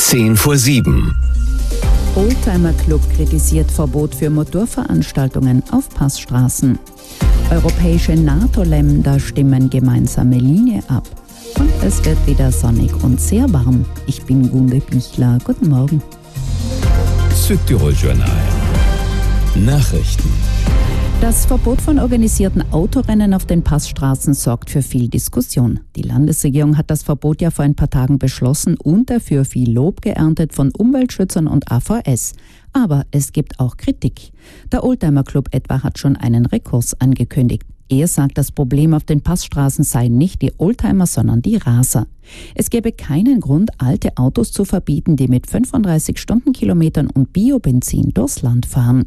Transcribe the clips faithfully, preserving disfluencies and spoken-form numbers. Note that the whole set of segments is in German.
Zehn vor sieben. Oldtimer Club kritisiert Verbot für Motorveranstaltungen auf Passstraßen. Europäische NATO-Länder stimmen gemeinsame Linie ab. Und es wird wieder sonnig und sehr warm. Ich bin Gunde Bichler. Guten Morgen. Südtirol Journal. Nachrichten. Das Verbot von organisierten Autorennen auf den Passstraßen sorgt für viel Diskussion. Die Landesregierung hat das Verbot ja vor ein paar Tagen beschlossen und dafür viel Lob geerntet von Umweltschützern und A V S. Aber es gibt auch Kritik. Der Oldtimer Club etwa hat schon einen Rekurs angekündigt. Er sagt, das Problem auf den Passstraßen seien nicht die Oldtimer, sondern die Raser. Es gäbe keinen Grund, alte Autos zu verbieten, die mit fünfunddreißig Stundenkilometern und Biobenzin durchs Land fahren.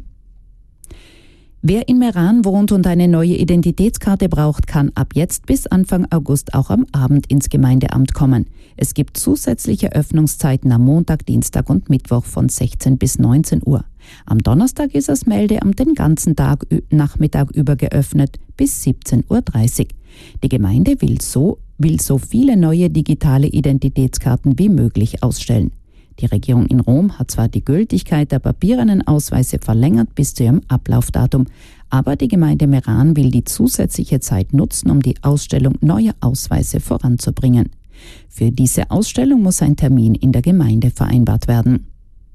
Wer in Meran wohnt und eine neue Identitätskarte braucht, kann ab jetzt bis Anfang August auch am Abend ins Gemeindeamt kommen. Es gibt zusätzliche Öffnungszeiten am Montag, Dienstag und Mittwoch von sechzehn bis neunzehn Uhr. Am Donnerstag ist das Meldeamt den ganzen Tag Nachmittag über geöffnet bis siebzehn Uhr dreißig. Die Gemeinde will so, will so viele neue digitale Identitätskarten wie möglich ausstellen. Die Regierung in Rom hat zwar die Gültigkeit der papierenen Ausweise verlängert bis zu ihrem Ablaufdatum, aber die Gemeinde Meran will die zusätzliche Zeit nutzen, um die Ausstellung neuer Ausweise voranzubringen. Für diese Ausstellung muss ein Termin in der Gemeinde vereinbart werden.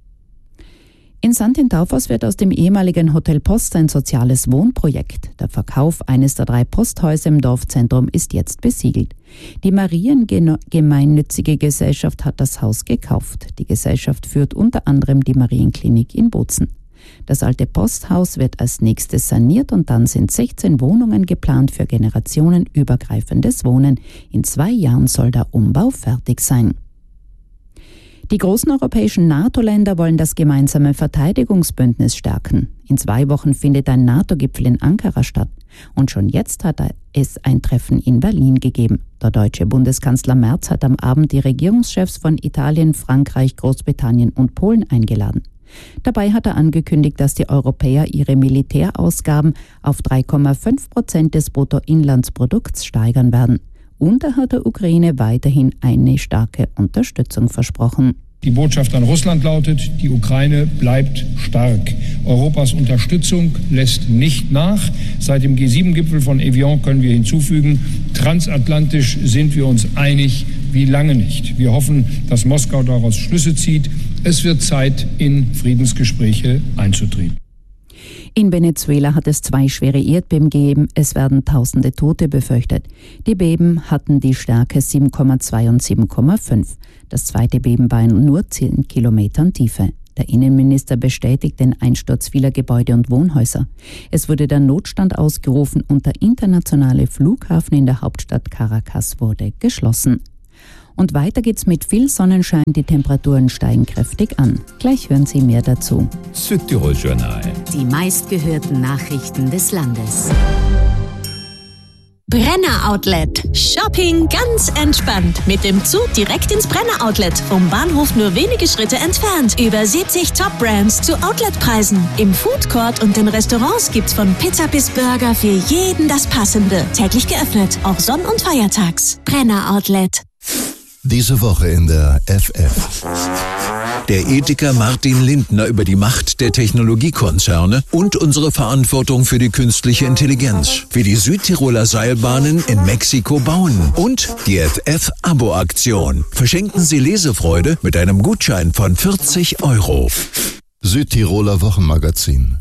In Sant'Intaufos wird aus dem ehemaligen Hotel Post ein soziales Wohnprojekt. Der Verkauf eines der drei Posthäuser im Dorfzentrum ist jetzt besiegelt. Die Mariengemeinnützige Gesellschaft hat das Haus gekauft. Die Gesellschaft führt unter anderem die Marienklinik in Bozen. Das alte Posthaus wird als nächstes saniert und dann sind sechzehn Wohnungen geplant für generationenübergreifendes Wohnen. In zwei Jahren soll der Umbau fertig sein. Die großen europäischen NATO-Länder wollen das gemeinsame Verteidigungsbündnis stärken. In zwei Wochen findet ein NATO-Gipfel in Ankara statt. Und schon jetzt hat es ein Treffen in Berlin gegeben. Der deutsche Bundeskanzler Merz hat am Abend die Regierungschefs von Italien, Frankreich, Großbritannien und Polen eingeladen. Dabei hat er angekündigt, dass die Europäer ihre Militärausgaben auf drei Komma fünf Prozent des Bruttoinlandsprodukts steigern werden. Und er hat der Ukraine weiterhin eine starke Unterstützung versprochen. Die Botschaft an Russland lautet, die Ukraine bleibt stark. Europas Unterstützung lässt nicht nach. Seit dem G sieben Gipfel von Evian können wir hinzufügen, transatlantisch sind wir uns einig wie lange nicht. Wir hoffen, dass Moskau daraus Schlüsse zieht. Es wird Zeit, in Friedensgespräche einzutreten. In Venezuela hat es zwei schwere Erdbeben gegeben. Es werden tausende Tote befürchtet. Die Beben hatten die Stärke sieben Komma zwei und sieben Komma fünf. Das zweite Beben war in nur zehn Kilometern Tiefe. Der Innenminister bestätigt den Einsturz vieler Gebäude und Wohnhäuser. Es wurde der Notstand ausgerufen und der internationale Flughafen in der Hauptstadt Caracas wurde geschlossen. Und weiter geht's mit viel Sonnenschein, die Temperaturen steigen kräftig an. Gleich hören Sie mehr dazu. Südtirol Journal. Die meistgehörten Nachrichten des Landes. Brenner Outlet. Shopping ganz entspannt. Mit dem Zug direkt ins Brenner Outlet. Vom Bahnhof nur wenige Schritte entfernt. Über siebzig Top-Brands zu Outletpreisen. Im Foodcourt und den Restaurants gibt's von Pizza bis Burger für jeden das Passende. Täglich geöffnet, auch Sonn- und Feiertags. Brenner Outlet. Diese Woche in der F F. Der Ethiker Martin Lindner über die Macht der Technologiekonzerne und unsere Verantwortung für die künstliche Intelligenz, wie die Südtiroler Seilbahnen in Mexiko bauen und die F F-Abo-Aktion. Verschenken Sie Lesefreude mit einem Gutschein von vierzig Euro. Südtiroler Wochenmagazin.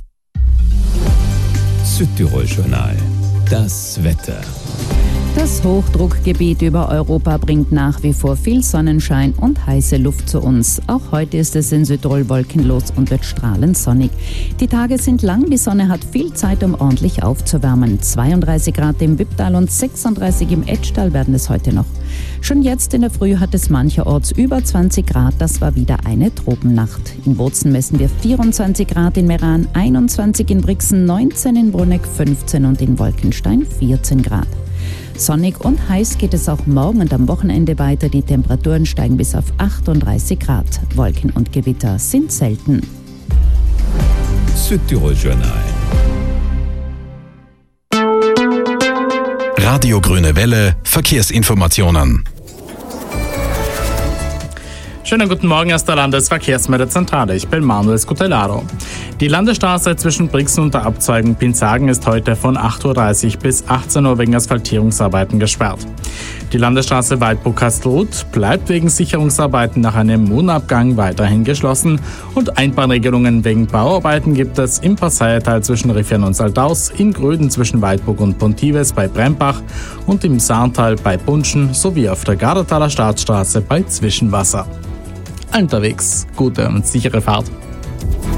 Südtirol Journal. Das Wetter. Das Hochdruckgebiet über Europa bringt nach wie vor viel Sonnenschein und heiße Luft zu uns. Auch heute ist es in Südtirol wolkenlos und wird strahlend sonnig. Die Tage sind lang, die Sonne hat viel Zeit, um ordentlich aufzuwärmen. zweiunddreißig Grad im Wipptal und sechsunddreißig im Etschtal werden es heute noch. Schon jetzt in der Früh hat es mancherorts über zwanzig Grad, das war wieder eine Tropennacht. In Bozen messen wir vierundzwanzig Grad, in Meran einundzwanzig, in Brixen neunzehn, in Bruneck fünfzehn und in Wolkenstein vierzehn Grad. Sonnig und heiß geht es auch morgen und am Wochenende weiter. Die Temperaturen steigen bis auf achtunddreißig Grad. Wolken und Gewitter sind selten. Südtirol Journal. Radio Grüne Welle, Verkehrsinformationen. Schönen guten Morgen aus der Landesverkehrsmeldezentrale. Ich bin Manuel Scutellaro. Die Landesstraße zwischen Brixen und der Abzweigung Pinsagen ist heute von acht Uhr dreißig bis achtzehn Uhr wegen Asphaltierungsarbeiten gesperrt. Die Landesstraße Waldburg-Kastelruth bleibt wegen Sicherungsarbeiten nach einem Mohnabgang weiterhin geschlossen und Einbahnregelungen wegen Bauarbeiten gibt es im Passaiertal zwischen Riffian und Saldaus, in Gröden zwischen Waldburg und Pontives bei Brembach und im Saartal bei Bunschen sowie auf der Gardertaler Staatsstraße bei Zwischenwasser. Unterwegs, gute und sichere Fahrt.